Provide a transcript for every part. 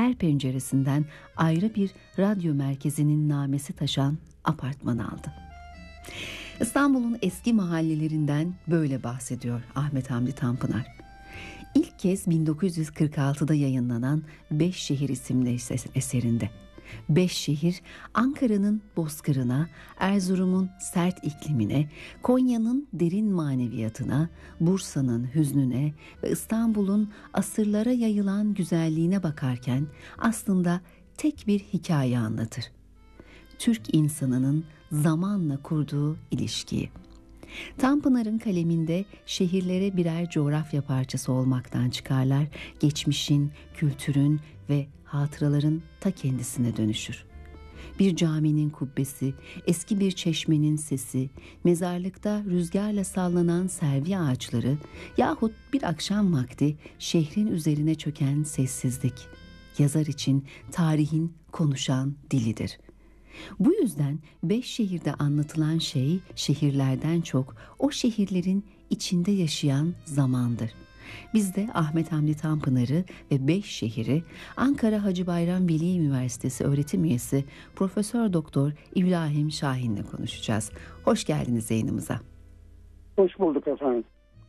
her penceresinden ayrı bir radyo merkezinin namesi taşan apartman aldı. İstanbul'un eski mahallelerinden böyle bahsediyor Ahmet Hamdi Tanpınar. İlk kez 1946'da yayınlanan Beş Şehir isimli eserinde. Beş şehir Ankara'nın bozkırına, Erzurum'un sert iklimine, Konya'nın derin maneviyatına, Bursa'nın hüznüne ve İstanbul'un asırlara yayılan güzelliğine bakarken aslında tek bir hikaye anlatır. Türk insanının zamanla kurduğu ilişkiyi. Tanpınar'ın kaleminde şehirlere birer coğrafya parçası olmaktan çıkarlar, geçmişin, kültürün ve hatıraların ta kendisine dönüşür. Bir caminin kubbesi, eski bir çeşmenin sesi, mezarlıkta rüzgarla sallanan selvi ağaçları yahut bir akşam vakti şehrin üzerine çöken sessizlik, yazar için tarihin konuşan dilidir. Bu yüzden beş şehirde anlatılan şey şehirlerden çok o şehirlerin içinde yaşayan zamandır. Biz de Ahmet Hamdi Tanpınar'ı ve beş şehri Ankara Hacı Bayram Veli Üniversitesi öğretim üyesi Profesör Doktor İbrahim Şahin'le konuşacağız. Hoş geldiniz yayınımıza. Hoş bulduk efendim.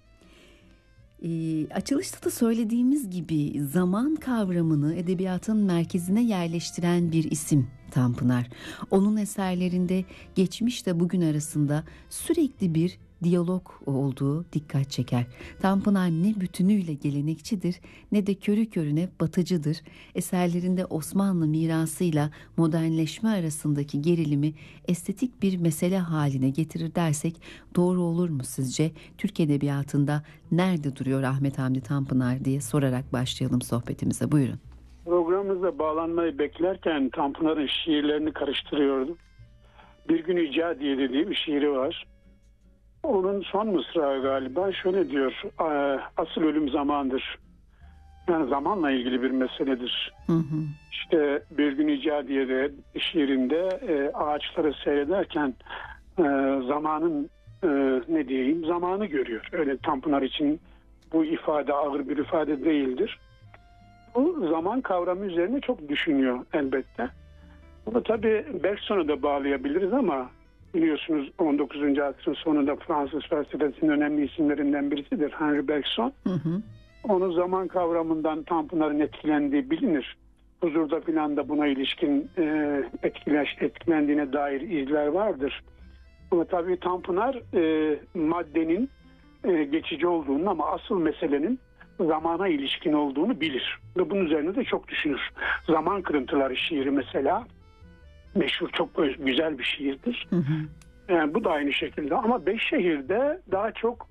Açılışta da söylediğimiz gibi zaman kavramını edebiyatın merkezine yerleştiren bir isim Tanpınar. Onun eserlerinde geçmişle bugün arasında sürekli bir diyalog olduğu dikkat çeker. Tanpınar ne bütünüyle gelenekçidir ne de körü körüne batıcıdır. Eserlerinde Osmanlı mirasıyla modernleşme arasındaki gerilimi estetik bir mesele haline getirir dersek doğru olur mu sizce? Türk edebiyatında nerede duruyor Ahmet Hamdi Tanpınar diye sorarak başlayalım sohbetimize. Buyurun. Programımıza bağlanmayı beklerken Tanpınar'ın şiirlerini karıştırıyordum. Bir gün İcadiye dediği bir şiiri var. Onun son mısrağı galiba şöyle diyor: asıl ölüm zamandır. Yani zamanla ilgili bir meseledir. Hı hı. İşte bir gün İcadiye'de şiirinde ağaçları seyrederken zamanın zamanı görüyor. Öyle Tanpınar için bu ifade ağır bir ifade değildir. Bu zaman kavramı üzerine çok düşünüyor elbette. Bunu tabii Bergson'a da bağlayabiliriz ama biliyorsunuz 19. asrın sonunda Fransız felsefesinin önemli isimlerinden birisidir Henri Bergson. Hı hı. Onun zaman kavramından Tanpınar'ın etkilendiği bilinir. Huzurda filan da buna ilişkin etkilendiğine dair izler vardır. Ama tabii Tanpınar maddenin geçici olduğunu ama asıl meselenin zamana ilişkin olduğunu bilir. Ve bunun üzerine de çok düşünür. Zaman Kırıntıları şiiri mesela meşhur, çok güzel bir şiirdir. Hı hı. Yani bu da aynı şekilde. Ama Beş Şehir'de daha çok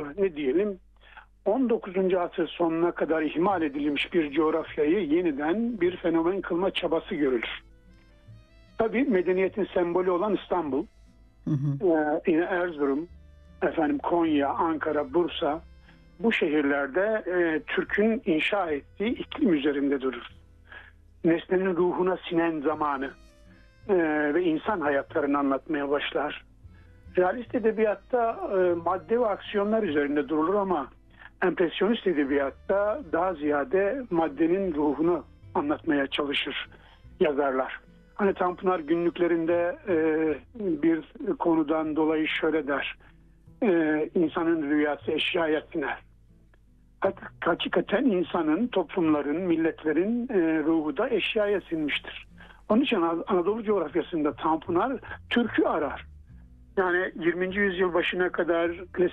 19. asır sonuna kadar ihmal edilmiş bir coğrafyayı yeniden bir fenomen kılma çabası görülür. Tabii medeniyetin sembolü olan İstanbul, Hı hı. yine Erzurum, Konya, Ankara, Bursa, bu şehirlerde Türk'ün inşa ettiği iklim üzerinde durur. Nesnenin ruhuna sinen zamanı ve insan hayatlarını anlatmaya başlar. Realist edebiyatta madde ve aksiyonlar üzerinde durulur ama empresyonist edebiyatta daha ziyade maddenin ruhunu anlatmaya çalışır yazarlar. Hani Tanpınar günlüklerinde bir konudan dolayı şöyle der: insanın rüyası eşyaya siner. Hakikaten insanın, toplumların, milletlerin ruhu da eşyaya sinmiştir. Onun için Anadolu coğrafyasında Tanpınar Türk'ü arar. Yani 20. yüzyıl başına kadar klasik